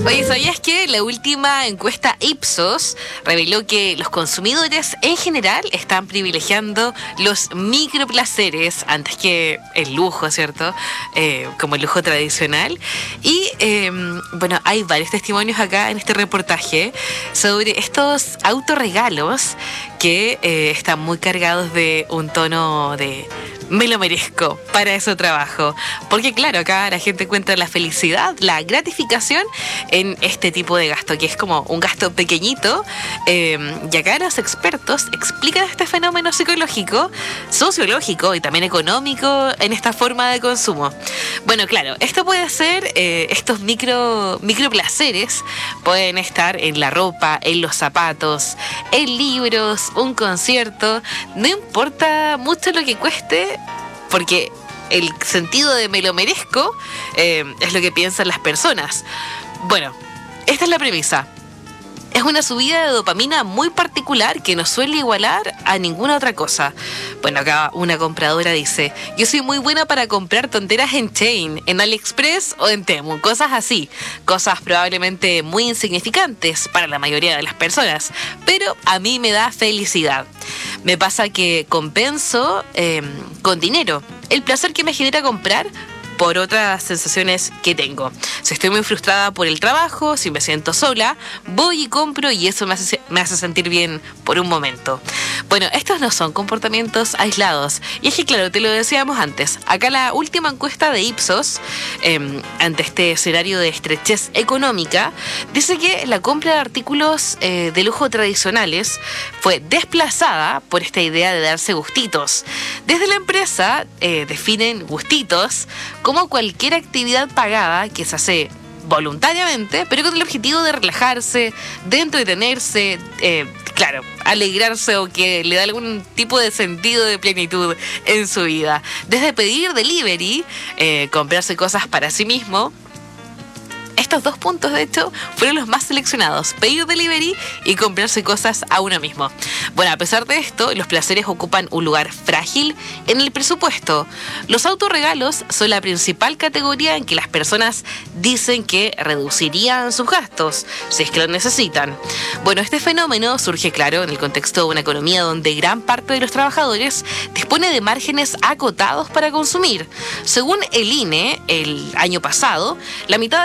Oye, ¿sabías que la última encuesta Ipsos reveló que los consumidores en general están privilegiando los microplaceres antes que el lujo, ¿cierto? Como el lujo tradicional. Y bueno, hay varios testimonios acá en este reportaje sobre estos autorregalos que están muy cargados de un tono de me lo merezco, para eso trabajo. Porque claro, acá la gente encuentra la felicidad, la gratificación en este tipo de gasto, que es como un gasto pequeñito. Y acá los expertos explican este fenómeno psicológico, sociológico y también económico en esta forma de consumo. Bueno, claro, esto puede ser, estos microplaceres pueden estar en la ropa, en los zapatos, en libros, un concierto. No importa mucho lo que cueste, porque el sentido de me lo merezco es lo que piensan las personas. Bueno, esta es la premisa. Es una subida de dopamina muy particular que no suele igualar a ninguna otra cosa. Bueno, acá una compradora dice: yo soy muy buena para comprar tonteras en Shein, en AliExpress o en Temu, cosas así. Cosas probablemente muy insignificantes para la mayoría de las personas, pero a mí me da felicidad. Me pasa que compenso con dinero el placer que me genera comprar por otras sensaciones que tengo. Si estoy muy frustrada por el trabajo, si me siento sola, voy y compro y eso me hace sentir bien por un momento. Bueno, estos no son comportamientos aislados. Y es que, claro, te lo decíamos antes. Acá la última encuesta de Ipsos, ante este escenario de estrechez económica, dice que la compra de artículos de lujo tradicionales fue desplazada por esta idea de darse gustitos. Desde la empresa definen gustitos como cualquier actividad pagada que se hace voluntariamente, pero con el objetivo de relajarse, de entretenerse, claro, alegrarse o que le da algún tipo de sentido de plenitud en su vida. Desde pedir delivery, comprarse cosas para sí mismo. Estos dos puntos, de hecho, fueron los más seleccionados: pedir delivery y comprarse cosas a uno mismo. Bueno, a pesar de esto, los placeres ocupan un lugar frágil en el presupuesto. Los autorregalos son la principal categoría en que las personas dicen que reducirían sus gastos, si es que lo necesitan. Bueno, este fenómeno surge, claro, en el contexto de una economía donde gran parte de los trabajadores dispone de márgenes acotados para consumir. Según el INE, el año pasado, la mitad